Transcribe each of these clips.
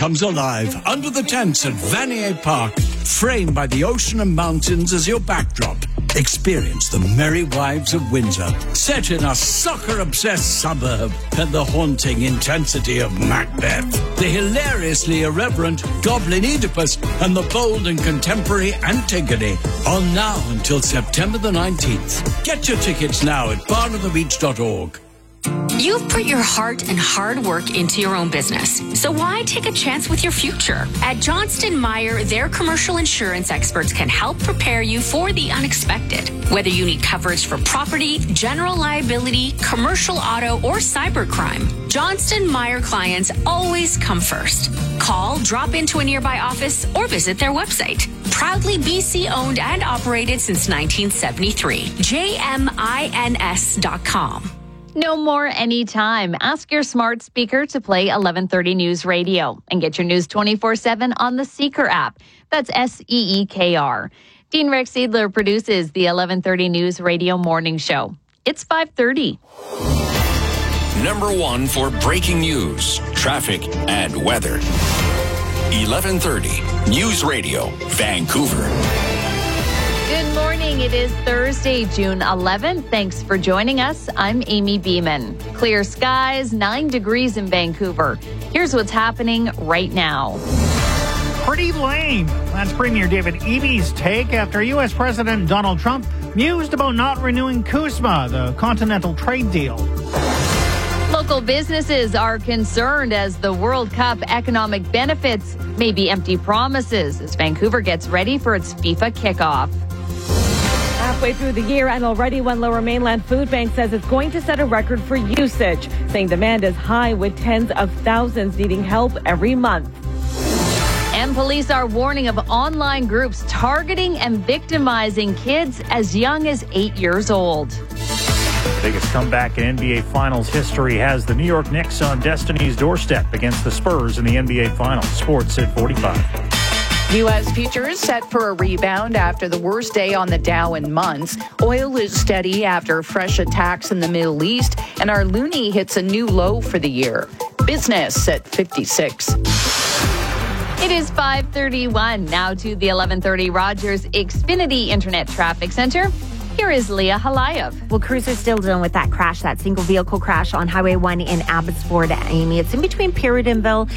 comes alive under the tents at Vanier Park, framed by the ocean and mountains as your backdrop. Experience the Merry Wives of Windsor, set in a soccer-obsessed suburb, and the haunting intensity of Macbeth, the hilariously irreverent Goblin Oedipus, and the bold and contemporary Antigone. On now until September the 19th. Get your tickets now at barnonthebeach.org. You've put your heart and hard work into your own business, so why take a chance with your future? At Johnston Meyer, their commercial insurance experts can help prepare you for the unexpected. Whether you need coverage for property, general liability, commercial auto, or cybercrime, Johnston Meyer clients always come first. Call, drop into a nearby office, or visit their website. Proudly BC owned and operated since 1973. JMINS.com. No more anytime. Ask your smart speaker to play 1130 News Radio and get your news 24/7 on the Seeker app. That's SEEKR. Dean Rex Seidler produces the 1130 News Radio Morning Show. It's 5:30. Number one for breaking news, traffic, and weather. 1130 News Radio, Vancouver. Good morning. It is Thursday, June 11th. Thanks for joining us. I'm Amy Beeman. Clear skies, 9 degrees in Vancouver. Here's what's happening right now. Pretty lame. That's Premier David Eby's take after U.S. President Donald Trump mused about not renewing CUSMA, the Continental Trade Deal. Local businesses are concerned as the World Cup economic benefits may be empty promises as Vancouver gets ready for its FIFA kickoff. Halfway through the year and already one Lower Mainland Food Bank says it's going to set a record for usage, saying demand is high with tens of thousands needing help every month. And police are warning of online groups targeting and victimizing kids as young as 8 years old. Biggest comeback in NBA Finals history has the New York Knicks on destiny's doorstep against the Spurs in the NBA Finals. Sports at 45. U.S. futures set for a rebound after the worst day on the Dow in months. Oil is steady after fresh attacks in the Middle East, and our loonie hits a new low for the year. Business at 56. It is 5:31. Now to the 1130 Rogers Xfinity Internet Traffic Center. Here is Leah Halayev. Well, crews are still dealing with that crash, that single vehicle crash on Highway 1 in Abbotsford, Amy. It's in between Puritanville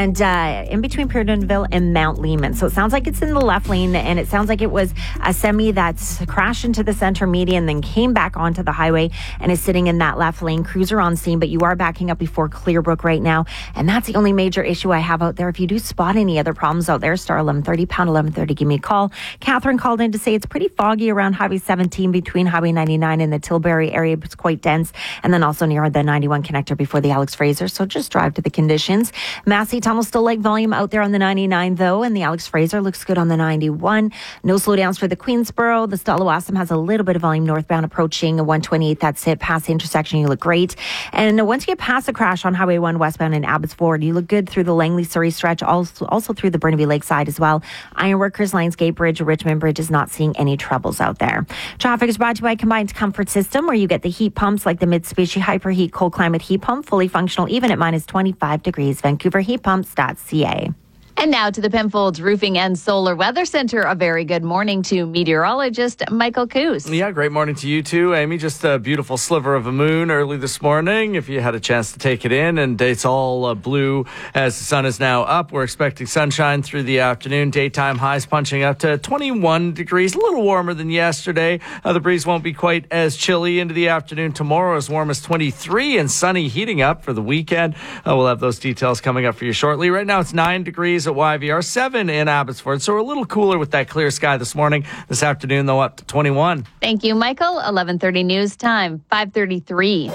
and Mount Lehman. So it sounds like it's in the left lane, and it sounds like it was a semi that's crashed into the center median, then came back onto the highway and is sitting in that left lane. Crews are on scene, but you are backing up before Clearbrook right now. And that's the only major issue I have out there. If you do spot any other problems out there, star 1130, pound 1130, give me a call. Catherine called in to say it's pretty foggy around Highway 17 between Highway 99 and the Tilbury area. It's quite dense. And then also near the 91 connector before the Alex Fraser. So just drive to the conditions. Massey Tunnel still like volume out there on the 99 though. And the Alex Fraser looks good on the 91. No slowdowns for the Queensboro. The Stalawassam has a little bit of volume northbound approaching 128. That's it. Past the intersection, you look great. And once you get past the crash on Highway 1 westbound in Abbotsford, you look good through the Langley-Surrey stretch, also through the Burnaby Lakeside as well. Ironworkers, Lionsgate Bridge, Richmond Bridge is not seeing any troubles out there. Traffic is brought to you by Combined Comfort System, where you get the heat pumps like the Mitsubishi Hyperheat Cold Climate Heat Pump, fully functional even at minus 25 degrees. VancouverHeatPumps.ca. And now to the Penfolds Roofing and Solar Weather Center. A very good morning to meteorologist Michael Coos. Yeah, great morning to you too, Amy. Just a beautiful sliver of a moon early this morning, if you had a chance to take it in. And it's all blue as the sun is now up. We're expecting sunshine through the afternoon. Daytime highs punching up to 21 degrees, a little warmer than yesterday. The breeze won't be quite as chilly into the afternoon tomorrow, as warm as 23 and sunny, heating up for the weekend. We'll have those details coming up for you shortly. Right now it's 9 degrees at YVR, 7 in Abbotsford. So we're a little cooler with that clear sky this morning. This afternoon, though, up to 21. Thank you, Michael. 11:30 news time, 5:33.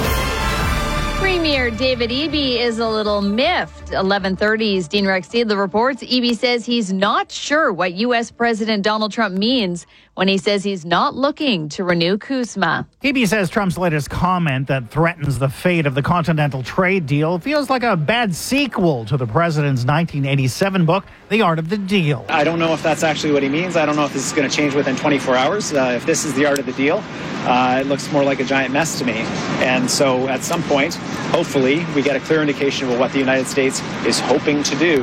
Premier David Eby is a little miffed. 11:30's Dean Rex Seidler reports Eby says he's not sure what U.S. President Donald Trump means when he says he's not looking to renew CUSMA. Eby says Trump's latest comment that threatens the fate of the Continental Trade Deal feels like a bad sequel to the president's 1987 book, The Art of the Deal. I don't know if that's actually what he means. I don't know if this is going to change within 24 hours. If this is the art of the deal, it looks more like a giant mess to me. And so at some point, hopefully, we get a clear indication of what the United States is hoping to do.